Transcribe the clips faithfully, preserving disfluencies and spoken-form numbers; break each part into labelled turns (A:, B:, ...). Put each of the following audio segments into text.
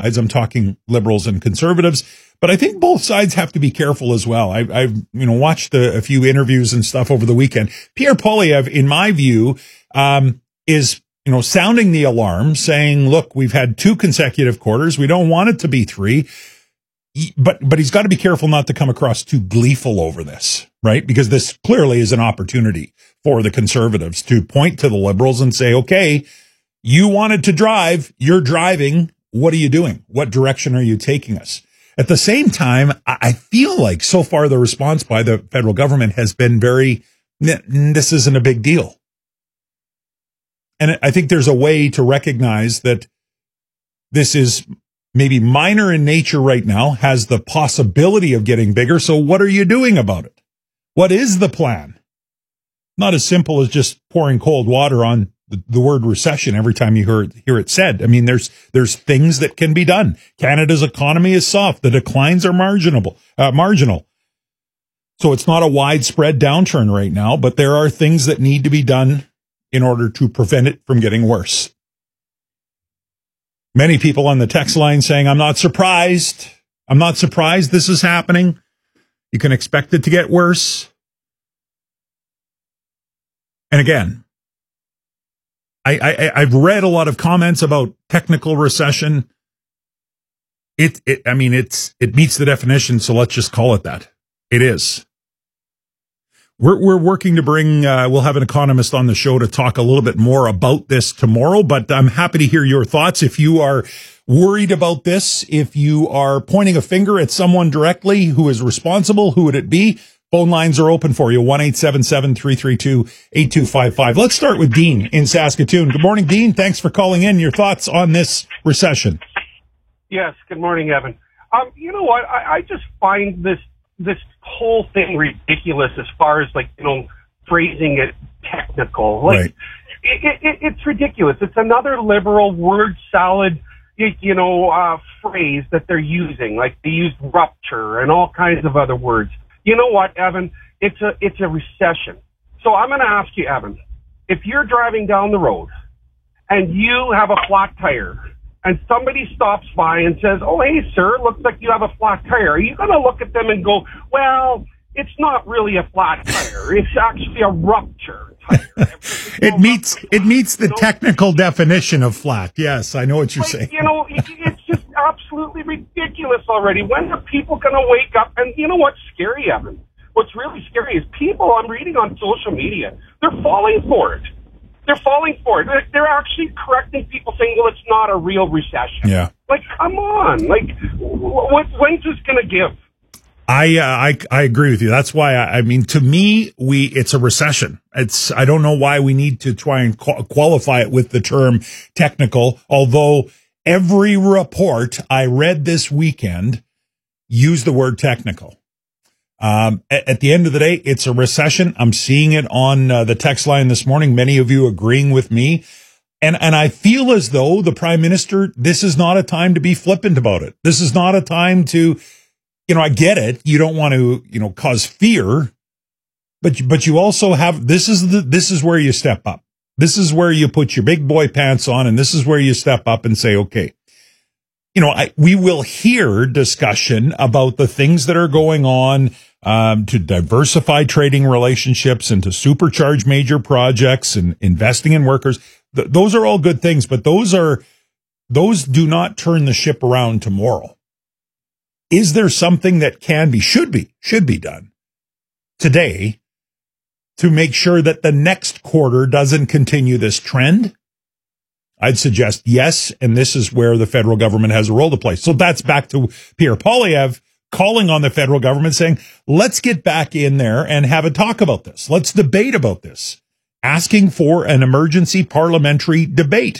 A: sides. I'm talking liberals and conservatives, but I think both sides have to be careful as well. I, I've, you know, watched a, a few interviews and stuff over the weekend. Pierre Poilievre, in my view, um, is, you know, sounding the alarm, saying, look, we've had two consecutive quarters. We don't want it to be three. But but he's got to be careful not to come across too gleeful over this, right? Because this clearly is an opportunity for the conservatives to point to the liberals and say, okay, you wanted to drive, you're driving. What are you doing? What direction are you taking us? At the same time, I feel like so far the response by the federal government has been very, this isn't a big deal. And I think there's a way to recognize that this is maybe minor in nature right now, has the possibility of getting bigger. So what are you doing about it? What is the plan? Not as simple as just pouring cold water on the, the word recession every time you hear, hear it said. I mean, there's there's things that can be done. Canada's economy is soft. The declines are marginal. Uh, marginal. So it's not a widespread downturn right now, but there are things that need to be done in order to prevent it from getting worse. Many people on the text line saying, I'm not surprised. I'm not surprised this is happening. You can expect it to get worse. And again, I, I, I've read a lot of comments about technical recession. It, it, I mean, it's, it meets the definition. So let's just call it that. It is. We're, we're working to bring, uh, we'll have an economist on the show to talk a little bit more about this tomorrow, but I'm happy to hear your thoughts. If you are worried about this, if you are pointing a finger at someone directly who is responsible, who would it be? Phone lines are open for you, one eight seven seven, three three two, eight two five five. Let's start with Dean in Saskatoon. Good morning, Dean. Thanks for calling in. Your thoughts on this recession?
B: Yes, good morning, Evan. Um, you know what? I, I just find this this whole thing ridiculous as far as, like, you know, phrasing it technical. Like,
A: right.
B: it, it, it's ridiculous. It's another liberal word salad, you know, uh, phrase that they're using. Like, they use rupture and all kinds of other words. You know what, Evan? It's a, it's a recession. So I'm going to ask you, Evan, if you're driving down the road and you have a flat tire, and somebody stops by and says, oh, hey, sir, looks like you have a flat tire, are you going to look at them and go, well, it's not really a flat tire. It's actually a rupture tire.
A: it meets it meets the you know, technical definition of flat. Yes, I know what you're
B: like,
A: saying.
B: You know, it's just absolutely ridiculous already. When are people going to wake up? And you know what's scary, Evan? What's really scary is people I'm reading on social media, they're falling for it. They're falling for it. They're actually correcting people saying, well, it's not a real recession.
A: Yeah.
B: Like, come on. Like, what, when's this going to give?
A: I, uh, I, I agree with you. That's why I, I mean, to me, we, it's a recession. It's, I don't know why we need to try and qu- qualify it with the term technical, although every report I read this weekend used the word technical. Um, at, at the end of the day, it's a recession. I'm seeing it on uh, the text line this morning. Many of you agreeing with me. And, and I feel as though the prime minister, this is not a time to be flippant about it. This is not a time to, you know, I get it. You don't want to, you know, cause fear, but, but you also have, this is the, this is where you step up. This is where you put your big boy pants on, and this is where you step up and say, okay, you know, I, we will hear discussion about the things that are going on, um, to diversify trading relationships and to supercharge major projects and investing in workers. Th- those are all good things, but those are, those do not turn the ship around tomorrow. Is there something that can be, should be, should be done today to make sure that the next quarter doesn't continue this trend? I'd suggest yes, and this is where the federal government has a role to play. So that's back to Pierre Poilievre calling on the federal government saying, let's get back in there and have a talk about this. Let's debate about this. Asking for an emergency parliamentary debate.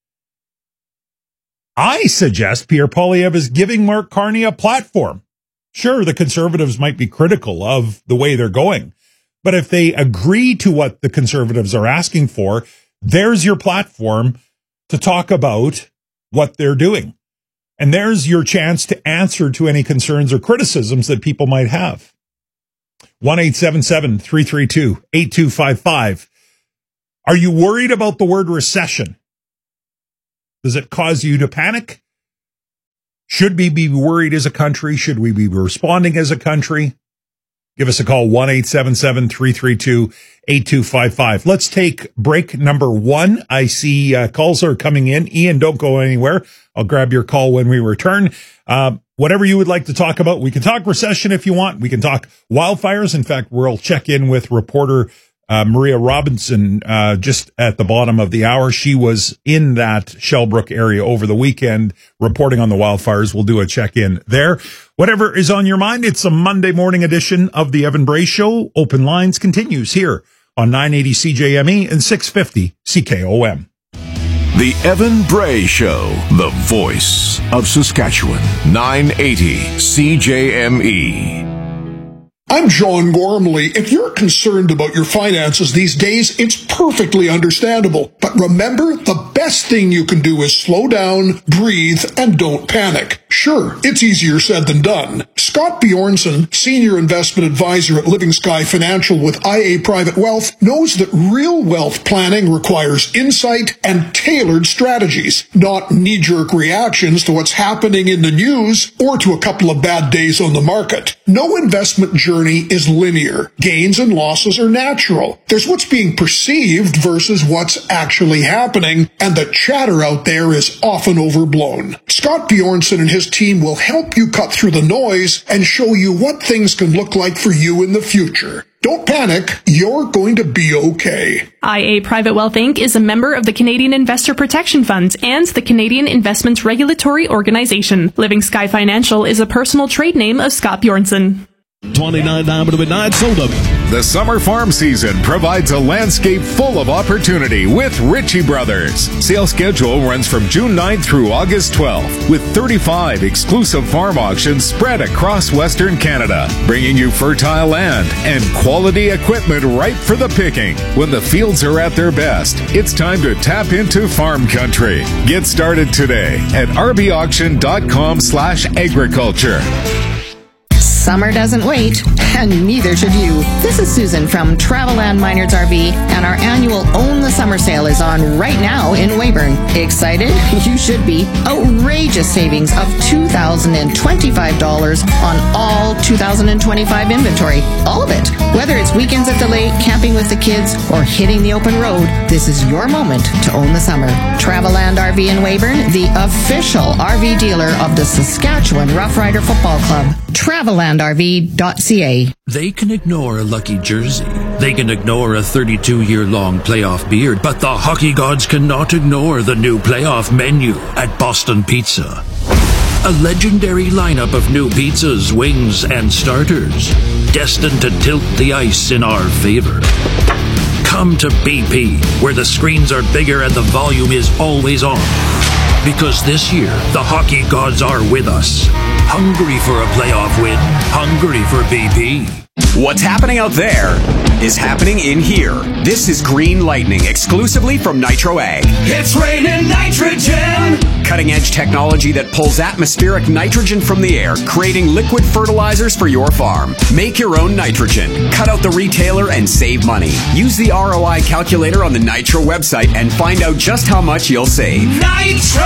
A: I suggest Pierre Poilievre is giving Mark Carney a platform. Sure, the Conservatives might be critical of the way they're going, but if they agree to what the Conservatives are asking for, there's your platform to talk about what they're doing. And there's your chance to answer to any concerns or criticisms that people might have. one eight seven seven, three three two, eight two five five. Are you worried about the word recession? Does it cause you to panic? Should we be worried as a country? Should we be responding as a country? Give us a call, one eight seven seven, three three two, eight two five five. Let's take break number one. I see uh, calls are coming in. Ian, don't go anywhere. I'll grab your call when we return. Uh, whatever you would like to talk about. We can talk recession if you want. We can talk wildfires. In fact, we'll check in with reporter Uh, Maria Robinson, uh, just at the bottom of the hour. She was in that Shellbrook area over the weekend reporting on the wildfires. We'll do a check-in there. Whatever is on your mind, it's a Monday morning edition of the Evan Bray Show. Open Lines continues here on nine eighty C J M E and six fifty C K O M.
C: The Evan Bray Show, the voice of Saskatchewan, nine eighty C J M E.
D: I'm John Gormley. If you're concerned about your finances these days, it's perfectly understandable. But remember, the best thing you can do is slow down, breathe, and don't panic. Sure, it's easier said than done. Scott Bjornson, Senior Investment Advisor at Living Sky Financial with I A Private Wealth, knows that real wealth planning requires insight and tailored strategies, not knee-jerk reactions to what's happening in the news or to a couple of bad days on the market. No investment journey is linear. Gains and losses are natural. There's what's being perceived versus what's actually happening, and the chatter out there is often overblown. Scott Bjornson and his team will help you cut through the noise and show you what things can look like for you in the future. Don't panic, you're going to be okay.
E: I A Private Wealth Incorporated is a member of the Canadian Investor Protection Fund and the Canadian Investments Regulatory Organization. Living Sky Financial is a personal trade name of Scott Bjornson.
F: twenty-nine Diamond of Midnight sold up.
C: The summer farm season provides a landscape full of opportunity with Ritchie Brothers. Sale schedule runs from June ninth through August twelfth, with thirty-five exclusive farm auctions spread across Western Canada, bringing you fertile land and quality equipment ripe for the picking. When the fields are at their best, it's time to tap into farm country. Get started today at r b auction dot com slash agriculture.
G: Summer doesn't wait, and neither should you. This is Susan from Traveland Minards R V, and our annual Own the Summer sale is on right now in Weyburn. Excited? You should be. Outrageous savings of two thousand twenty-five dollars on all two thousand twenty-five inventory. All of it. Whether it's weekends at the lake, camping with the kids, or hitting the open road, this is your moment to own the summer. Traveland R V in Weyburn, the official R V dealer of the Saskatchewan Rough Rider Football Club. Traveland R V dot C A.
F: They can ignore a lucky jersey. They can ignore a thirty-two-year-long playoff beard, but the hockey gods cannot ignore the new playoff menu at Boston Pizza. A legendary lineup of new pizzas, wings, and starters, destined to tilt the ice in our favor. Come to B P, where the screens are bigger and the volume is always on. Because this year, the hockey gods are with us. Hungry for a playoff win. Hungry for B P.
H: What's happening out there is happening in here. This is Green Lightning, exclusively from Nitro Ag.
I: It's raining nitrogen!
H: Cutting-edge technology that pulls atmospheric nitrogen from the air, creating liquid fertilizers for your farm. Make your own nitrogen. Cut out the retailer and save money. Use the R O I calculator on the Nitro website and find out just how much you'll save.
I: Nitro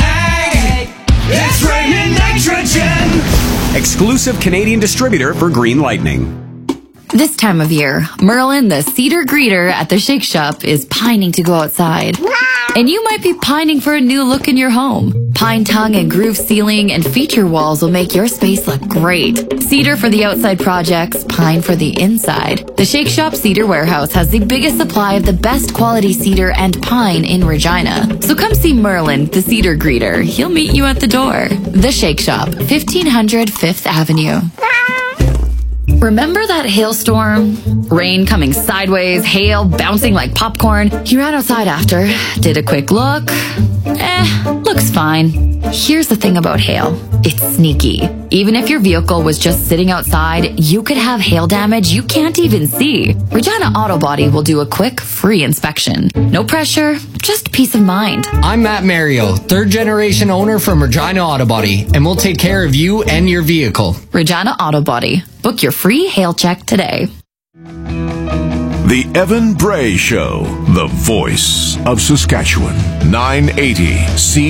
I: Ag! It's raining nitrogen!
H: Exclusive Canadian distributor for Green Lightning.
J: This time of year, Merlin, the cedar greeter at the Shake Shop, is pining to go outside. And you might be pining for a new look in your home. Pine tongue and groove ceiling and feature walls will make your space look great. Cedar for the outside projects, pine for the inside. The Shake Shop Cedar Warehouse has the biggest supply of the best quality cedar and pine in Regina. So come see Merlin, the cedar greeter. He'll meet you at the door. The Shake Shop, fifteen hundred Fifth Avenue. Remember that hailstorm? Rain coming sideways, hail bouncing like popcorn. You ran outside after, did a quick look. Eh, looks fine. Here's the thing about hail. It's sneaky. Even if your vehicle was just sitting outside, you could have hail damage you can't even see. Regina Auto Body will do a quick, free inspection. No pressure, just peace of mind.
K: I'm Matt Mario, third generation owner from Regina Auto Body, and we'll take care of you and your vehicle.
J: Regina Auto Body. Book your free hail check today.
C: The Evan Bray Show, the voice of Saskatchewan, nine eighty C